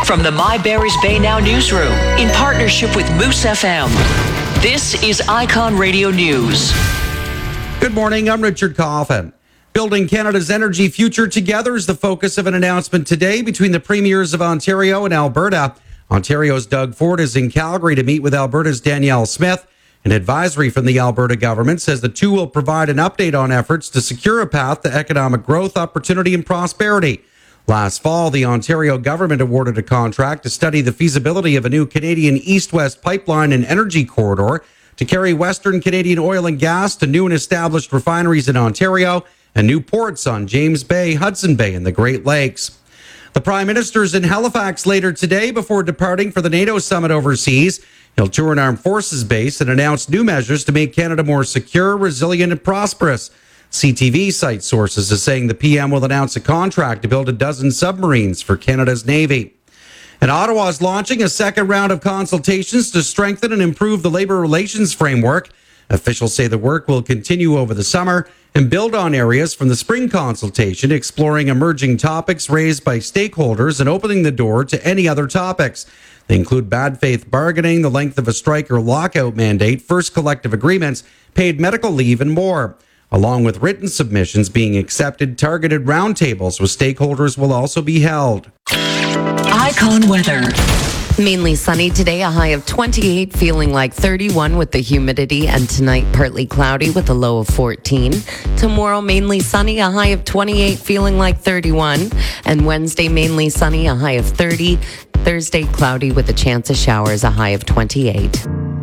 From the My Barry's Bay Now newsroom, in partnership with Moose FM, this is Icon Radio News. Good morning, I'm Richard Coffin. Building Canada's energy future together is the focus of an announcement today between the premiers of Ontario and Alberta. Ontario's Doug Ford is in Calgary to meet with Alberta's Danielle Smith. An advisory from the Alberta government says the two will provide an update on efforts to secure a path to economic growth, opportunity, and prosperity. Last fall, the Ontario government awarded a contract to study the feasibility of a new Canadian east-west pipeline and energy corridor to carry Western Canadian oil and gas to new and established refineries in Ontario and new ports on James Bay, Hudson Bay, and the Great Lakes. The Prime Minister is in Halifax later today before departing for the NATO summit overseas. He'll tour an armed forces base and announce new measures to make Canada more secure, resilient, and prosperous. CTV cites sources as saying the PM will announce a contract to build a dozen submarines for Canada's Navy. And Ottawa is launching a second round of consultations to strengthen and improve the labor relations framework. Officials say the work will continue over the summer and build on areas from the spring consultation, exploring emerging topics raised by stakeholders and opening the door to any other topics. They include bad faith bargaining, the length of a strike or lockout mandate, first collective agreements, paid medical leave, and more. Along with written submissions being accepted, targeted roundtables with stakeholders will also be held. Icon weather. Mainly sunny today, a high of 28, feeling like 31 with the humidity, and tonight partly cloudy with a low of 14. Tomorrow mainly sunny, a high of 28, feeling like 31. And Wednesday mainly sunny, a high of 30. Thursday cloudy with a chance of showers, a high of 28.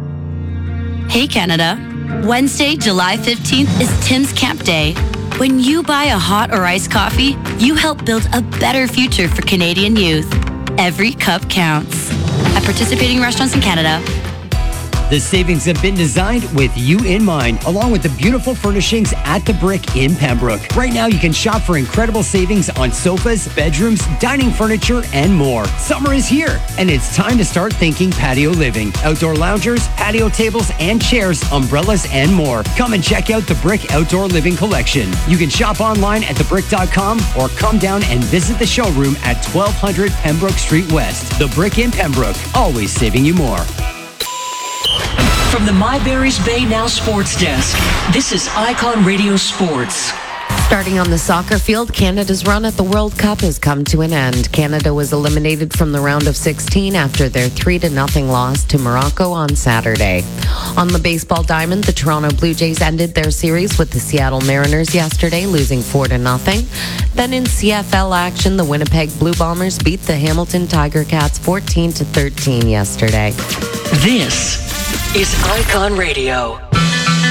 Hey Canada, Wednesday, July 15th is Tim's Camp Day. When you buy a hot or iced coffee, you help build a better future for Canadian youth. Every cup counts. At participating restaurants in Canada. The savings have been designed with you in mind, along with the beautiful furnishings at The Brick in Pembroke. Right now, you can shop for incredible savings on sofas, bedrooms, dining furniture, and more. Summer is here, and it's time to start thinking patio living. Outdoor loungers, patio tables and chairs, umbrellas, and more. Come and check out The Brick Outdoor Living Collection. You can shop online at thebrick.com or come down and visit the showroom at 1200 Pembroke Street West. The Brick in Pembroke, always saving you more. From the My Barry's Bay Now Sports Desk, this is Icon Radio Sports. Starting on the soccer field, Canada's run at the World Cup has come to an end. Canada was eliminated from the round of 16 after their 3-0 loss to Morocco on Saturday. On the baseball diamond, the Toronto Blue Jays ended their series with the Seattle Mariners yesterday, losing 4-0. Then in CFL action, the Winnipeg Blue Bombers beat the Hamilton Tiger Cats 14-13 yesterday. This is Icon Radio.